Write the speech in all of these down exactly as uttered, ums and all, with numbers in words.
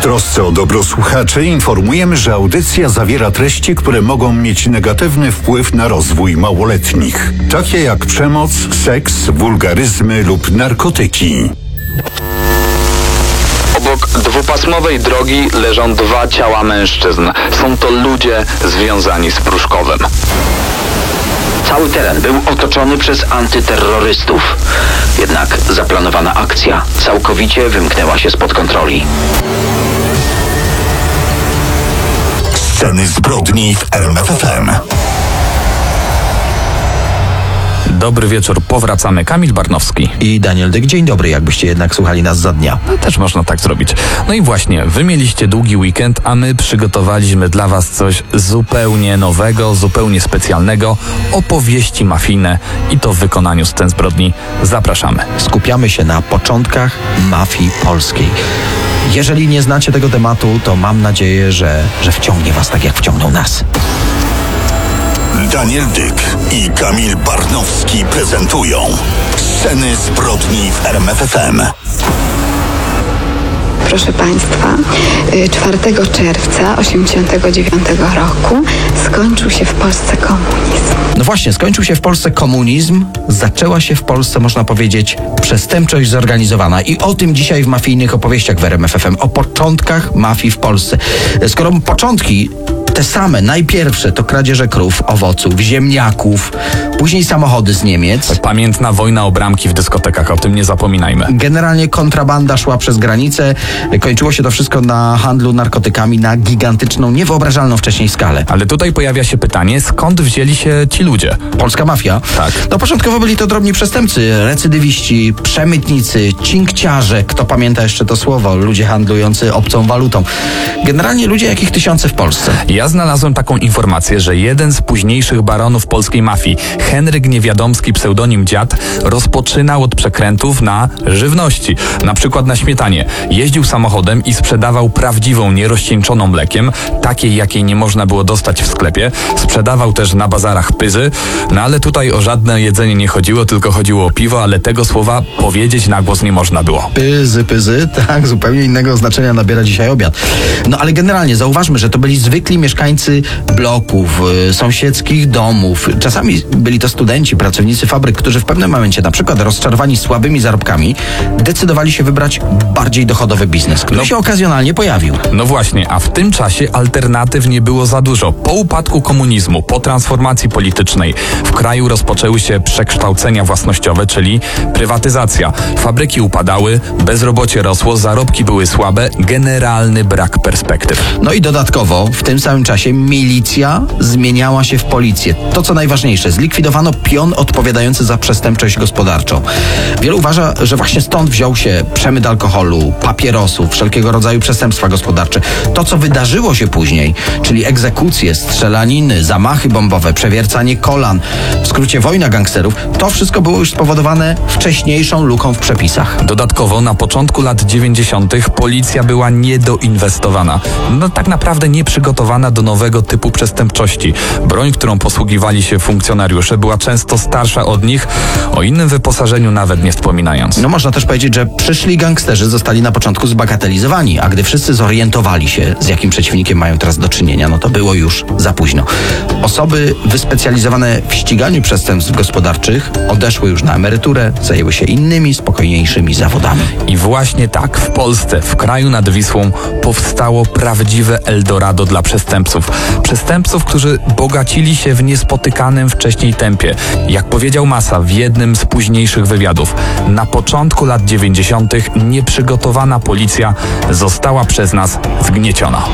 trosce o dobro słuchaczy informujemy, że audycja zawiera treści, które mogą mieć negatywny wpływ na rozwój małoletnich, takie jak przemoc, seks, wulgaryzmy lub narkotyki. Obok dwupasmowej drogi leżą dwa ciała mężczyzn. Są to ludzie związani z Pruszkowem. Cały teren był otoczony przez antyterrorystów. Jednak zaplanowana akcja całkowicie wymknęła się spod kontroli. Sceny zbrodni w R M F F M. Dobry wieczór, powracamy. Kamil Barnowski i Daniel Dyk. Dzień dobry, jakbyście jednak słuchali nas za dnia. No, też można tak zrobić. No i właśnie, wy mieliście długi weekend, a my przygotowaliśmy dla was coś zupełnie nowego, zupełnie specjalnego. Opowieści mafijne i to w wykonaniu scen zbrodni. Zapraszamy. Skupiamy się na początkach mafii polskiej. Jeżeli nie znacie tego tematu, to mam nadzieję, że, że wciągnie was tak, jak wciągnął nas. Daniel Dyk i Kamil Barnowski prezentują Sceny zbrodni w R M F F M. Proszę Państwa, czwartego czerwca tysiąc dziewięćset osiemdziesiątego dziewiątego roku skończył się w Polsce komunizm. No właśnie, skończył się w Polsce komunizm, zaczęła się w Polsce, można powiedzieć, przestępczość zorganizowana. I o tym dzisiaj w mafijnych opowieściach w R M F F M, o początkach mafii w Polsce. Skoro początki te same, najpierwsze to kradzieże krów, owoców, ziemniaków, później samochody z Niemiec. Pamiętna wojna o bramki w dyskotekach, o tym nie zapominajmy. Generalnie kontrabanda szła przez granicę, kończyło się to wszystko na handlu narkotykami na gigantyczną, niewyobrażalną wcześniej skalę. Ale tutaj pojawia się pytanie, skąd wzięli się ci ludzie? Polska mafia? Tak. No początkowo byli to drobni przestępcy, recydywiści, przemytnicy, cinkciarze, kto pamięta jeszcze to słowo, ludzie handlujący obcą walutą. Generalnie ludzie, jakich tysiące w Polsce. Ja znalazłem taką informację, że jeden z późniejszych baronów polskiej mafii, Henryk Niewiadomski, pseudonim Dziad, rozpoczynał od przekrętów na żywności. Na przykład na śmietanie. Jeździł samochodem i sprzedawał prawdziwą, nierozcieńczoną mlekiem, takiej, jakiej nie można było dostać w sklepie. Sprzedawał też na bazarach pyzy, no ale tutaj o żadne jedzenie nie chodziło, tylko chodziło o piwo, ale tego słowa powiedzieć na głos nie można było. Pyzy, pyzy, tak, zupełnie innego znaczenia nabiera dzisiaj obiad. No ale generalnie zauważmy, że to byli zwykli mieszkańcy bloków, y, sąsiedzkich domów. Czasami byli to studenci, pracownicy fabryk, którzy w pewnym momencie, na przykład rozczarowani słabymi zarobkami, decydowali się wybrać bardziej dochodowy biznes, który no, się okazjonalnie pojawił. No właśnie, a w tym czasie alternatyw nie było za dużo. Po upadku komunizmu, po transformacji politycznej w kraju rozpoczęły się przekształcenia własnościowe, czyli prywatyzacja. Fabryki upadały, bezrobocie rosło, zarobki były słabe, generalny brak perspektyw. No i dodatkowo w tym samym czasie milicja zmieniała się w policję. To co najważniejsze, zlikwidowano pion odpowiadający za przestępczość gospodarczą. Wielu uważa, że właśnie stąd wziął się przemyt alkoholu, papierosów, wszelkiego rodzaju przestępstwa gospodarcze. To co wydarzyło się później, czyli egzekucje, strzelaniny, zamachy bombowe, przewiercanie kolan, w skrócie wojna gangsterów, to wszystko było już spowodowane wcześniejszą luką w przepisach. Dodatkowo na początku lat dziewięćdziesiątych policja była niedoinwestowana. No tak naprawdę nie przygotowana do nowego typu przestępczości. Broń, którą posługiwali się funkcjonariusze, była często starsza od nich, o innym wyposażeniu nawet nie wspominając. No można też powiedzieć, że przyszli gangsterzy zostali na początku zbagatelizowani, a gdy wszyscy zorientowali się, z jakim przeciwnikiem mają teraz do czynienia, no to było już za późno. Osoby wyspecjalizowane w ściganiu przestępstw gospodarczych odeszły już na emeryturę, zajęły się innymi, spokojniejszymi zawodami. I właśnie tak, w Polsce, w kraju nad Wisłą, powstało prawdziwe Eldorado dla przestępców. Przestępców, którzy bogacili się w niespotykanym wcześniej tempie. Jak powiedział Masa w jednym z późniejszych wywiadów, na początku lat dziewięćdziesiątych nieprzygotowana policja została przez nas zgnieciona.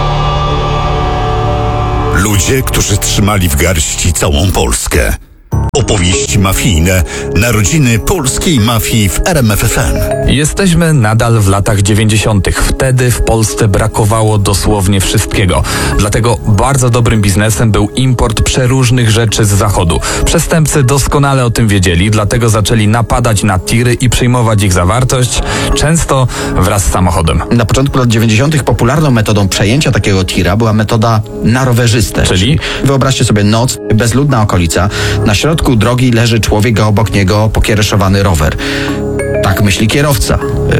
Ludzie, którzy trzymali w garści całą Polskę. Opowieści mafijne, narodziny polskiej mafii w R M F F M. Jesteśmy nadal w latach dziewięćdziesiątych. Wtedy w Polsce brakowało dosłownie wszystkiego. Dlatego bardzo dobrym biznesem był import przeróżnych rzeczy z zachodu. Przestępcy doskonale o tym wiedzieli, dlatego zaczęli napadać na tiry i przyjmować ich zawartość, często wraz z samochodem. Na początku lat dziewięćdziesiątych popularną metodą przejęcia takiego tira była metoda na rowerzystę. Czyli? Wyobraźcie sobie noc, bezludna okolica, na środku drogi leży człowiek, a obok niego pokiereszowany rower. Tak myśli kierowca.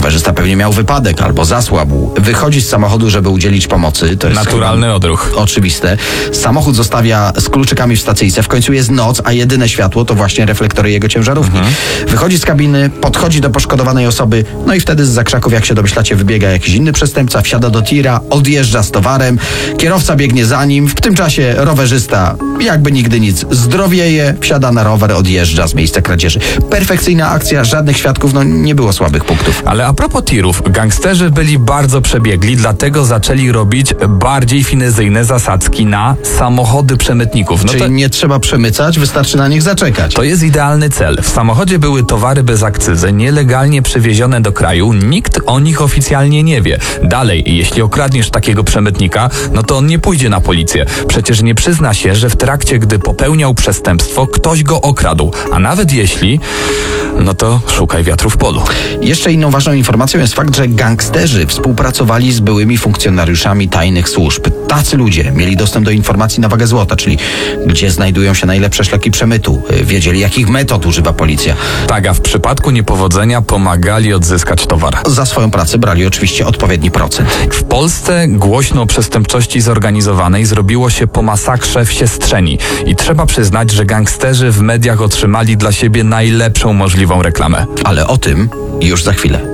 Rowerzysta pewnie miał wypadek albo zasłabł. Wychodzi z samochodu, żeby udzielić pomocy. To jest Naturalny chyba odruch. oczywiste. Samochód zostawia z kluczykami w stacyjce. W końcu jest noc, a jedyne światło to właśnie reflektory jego ciężarówki. Mhm. Wychodzi z kabiny, podchodzi do poszkodowanej osoby, no i wtedy z za krzaków, jak się domyślacie, wybiega jakiś inny przestępca, wsiada do tira, odjeżdża z towarem, kierowca biegnie za nim, w tym czasie rowerzysta jakby nigdy nic zdrowieje, wsiada na rower, odjeżdża z miejsca kradzieży. Perfekcyjna akcja, żadnych świadków, no nie było słabych punktów. Ale a propos tirów, gangsterzy byli bardzo przebiegli, dlatego zaczęli robić bardziej finezyjne zasadzki na samochody przemytników. No Czyli to, nie trzeba przemycać, wystarczy na nich zaczekać. to jest idealny cel. W samochodzie były towary bez akcyzy, nielegalnie przywiezione do kraju, nikt o nich oficjalnie nie wie. Dalej, jeśli okradniesz takiego przemytnika, no to on nie pójdzie na policję. Przecież nie przyzna się, że w trakcie, gdy popełniał przestępstwo, ktoś go okradł. A nawet jeśli, no to szukaj wiatru w polu. Jeszcze inną ważną informacją jest fakt, że gangsterzy współpracowali z byłymi funkcjonariuszami tajnych służb. Tacy ludzie mieli dostęp do informacji na wagę złota, czyli gdzie znajdują się najlepsze szlaki przemytu. Wiedzieli, jakich metod używa policja. Tak, a w przypadku niepowodzenia pomagali odzyskać towar. Za swoją pracę brali oczywiście odpowiedni procent. W Polsce głośno o przestępczości zorganizowanej zrobiło się po masakrze w Siestrzeni. I trzeba przyznać, że gangsterzy w mediach otrzymali dla siebie najlepszą możliwą reklamę. Ale o tym już za chwilę.